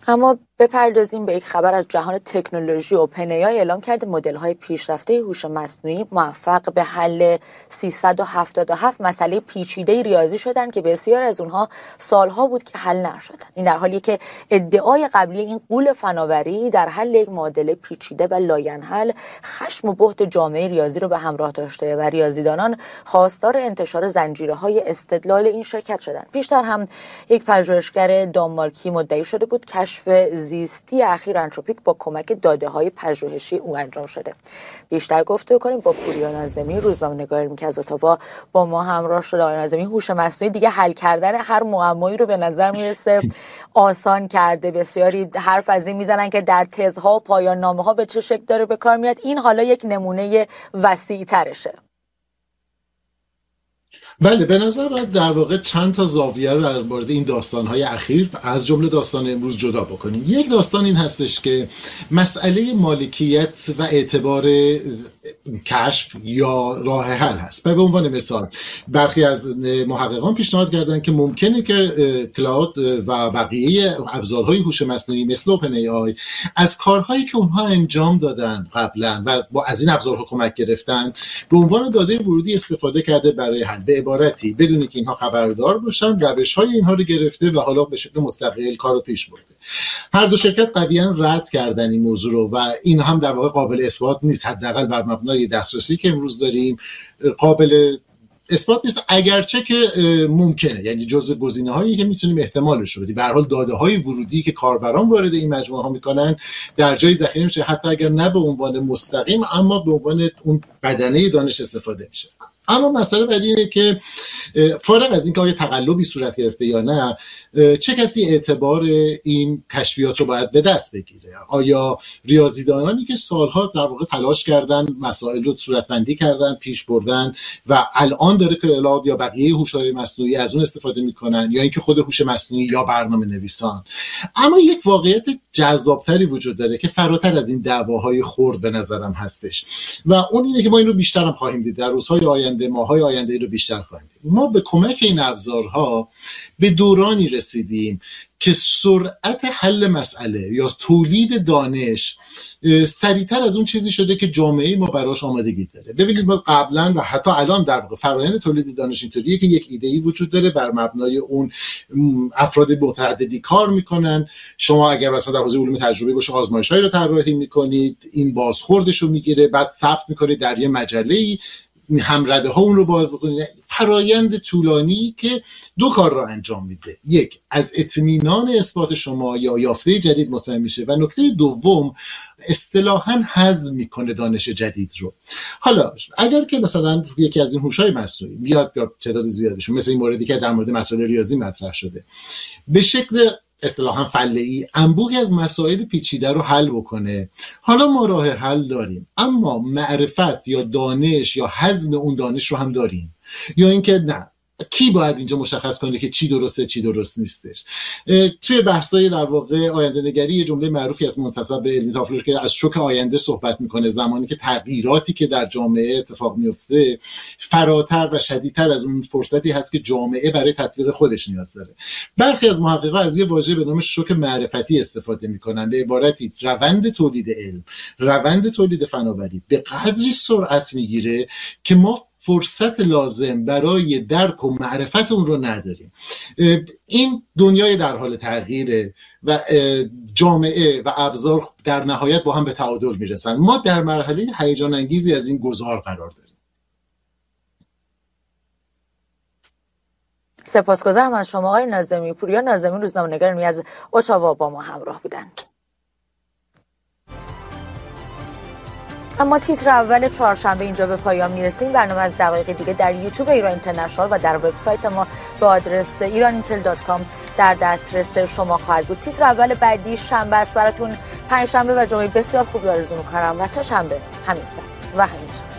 اما بپردازیم به یک خبر از جهان تکنولوژی. اوپن‌ای اعلام کرده مدل‌های پیشرفته هوش مصنوعی موفق به حل 377 مسئله پیچیده ریاضی شدند که بسیار از اونها سالها بود که حل نشدند. این در حالیه که ادعای قبلی این غول فناوری در حل یک معادله پیچیده و لاینحل خشم و بهت جامعه ریاضی رو به همراه داشته و ریاضیدانان خواستار انتشار زنجیره‌های استدلال این شرکت شدند. پیشتر هم یک پژوهشگر دانمارکی مدعی شده بود کشف زیستی اخیر انتروپیک با کمک داده‌های پژوهشی او انجام شده. بیشتر گفتگو کنیم با پوریا ناظمی، روزنامه‌نگار علمی که از اتاوا با ما همراه شده. آقای ناظمی، هوش مصنوعی دیگه حل کردن هر معمایی رو به نظر میرسه آسان کرده. بسیاری حرف از این میزنن که در تزها و پایان نامه‌ها به چه شکل داره به کار میاد. این حالا یک نمونه وسیع‌ترشه. بله، به نظر باید در واقع چند تا زاویه رو در مورد این داستان‌های اخیر از جمله داستان امروز جدا بکنیم. یک داستان این هستش که مسئله مالکیت و اعتبار کشف یا راه حل هست. و به عنوان مثال برخی از محققان پیشنهاد کردن که ممکنه که کلاود و بقیه ابزارهای هوش مصنوعی مثل اوپن ای آی از کارهایی که اونها انجام دادن قبلا و با از این ابزارها کمک گرفتن به عنوان داده ورودی استفاده کرده برای حل. به عبارتی بدونی که اینها خبردار باشن، روش‌های اینها رو گرفته و حالا به شکل مستقل کارو پیش برده. هر دو شرکت قویاً رد کردن این موضوع رو و این هم در واقع قابل اثبات نیست، حداقل بر مبنای دسترسی که امروز داریم قابل اثبات نیست، اگرچه که ممکنه، یعنی جزء گزینه‌هایی که میتونیم احتمالش رو بدیم. به هر حال داده‌های ورودی که کاربران وارد این مجموعه ها میکنن در جای ذخیره میشه، حتی اگر نه به عنوان مستقیم اما به عنوان اون بدنه دانش استفاده میشه. اما مسئله بعدی اینه که فارغ از اینکه آیا تقلبی صورت گرفته یا نه، چه کسی اعتبار این کشفیات رو باید به دست بگیره؟ آیا ریاضیدانانی که سالها در واقع تلاش کردن، مسائل رو صورتبندی کردن، پیش بردن و الان داره کلاود یا بقیه هوش‌های مصنوعی از اون استفاده میکنن، یا اینکه خود هوش مصنوعی یا برنامه نویسان؟ اما یک واقعیت جذابتری وجود داره که فراتر از این دعواهای خرد به نظرم هستش و اون اینه که ما این رو بیشتر هم خواهیم دید در روزهای آینده، ماهای آینده رو بیشتر خواهیم دید. ما به کمک این ابزارها به دورانی رسیدیم که سرعت حل مسئله یا تولید دانش سریعتر از اون چیزی شده که جامعه ما براش آمادگی داره. ببینید ما قبلا و حتی الان در واقع فرآیند تولید دانش اینطوریه که یک ایده‌ای وجود داره، بر مبنای اون افراد متعددی کار میکنن. شما اگر مثلا در حوزه علوم تجربی باشه آزمایش‌هایی رو طراحی میکنید، این بازخوردش رو میگیره، بعد ثبت میکنه در یه مجله‌ای، همرده ها اون رو باز کنید. فرایند طولانی که دو کار را انجام میده: یک، از اطمینان اثبات شما یا یافته جدید مطمئن میشه و نکته دوم اصطلاحاً هضم میکنه دانش جدید رو. حالا اگر که مثلا یکی از این هوش‌های مصنوعی بیاد یا تعداد زیادشون، مثل این موردی که در مورد مسائل ریاضی مطرح شده، به شکل اصطلاحاً فله‌ای انبوهی از مسائل پیچیده رو حل بکنه، حالا ما راه حل داریم، اما معرفت یا دانش یا هضم اون دانش رو هم داریم، یا اینکه نه، کی باید اینجا مشخص کنه که چی درسته چی درست نیستش؟ توی بحثای در واقع آینده نگری یه جمله معروفی از منتسب به علمی تافلر که از شوک آینده صحبت میکنه، زمانی که تغییراتی که در جامعه اتفاق میفته فراتر و شدیدتر از اون فرصتی هست که جامعه برای تطبیق خودش نیاز داره. برخی از محققان از یه واژه به نام شوک معرفتی استفاده میکنن، به عبارتی روند تولید علم، روند تولید فناوری به قدری سرعت میگیره که ما فرصت لازم برای درک و معرفت اون رو نداریم. این دنیای در حال تغییره و جامعه و ابزار در نهایت با هم به تعادل میرسن. ما در مرحله هیجان انگیزی از این گذار قرار داریم. سپاسگزارم از شما آقای ناظمی. پوریا ناظمی، روزنامه‌نگار علمی از اتاوا با ما همراه بودند. اما تیتر اول چهارشنبه اینجا به پایان میرسیم. برنامه از دقایق دیگه در یوتیوب ایران اینترنشنال و در وبسایت ما به آدرس iranIntel.com در دسترس شما خواهد بود. تیتر اول بعدی شنبه است. براتون پنجشنبه و جمعه بسیار خوبی آرزو می‌کنم و تا شنبه همین ساعت و همین جا.